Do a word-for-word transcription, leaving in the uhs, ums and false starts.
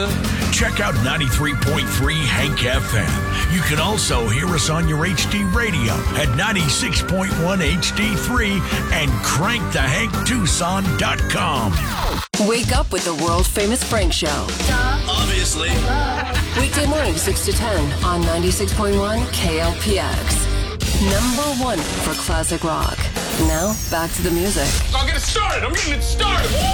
Check out ninety-three point three Hank F M. You can also hear us on your H D radio at ninety-six point one H D three and crank the hank tucson dot com. Wake up with the world-famous Frank Show. Obviously. Weekday morning, six to ten on ninety-six point one K L P X. Number one for classic rock. Now, back to the music. I'll get it started. I'm getting it started.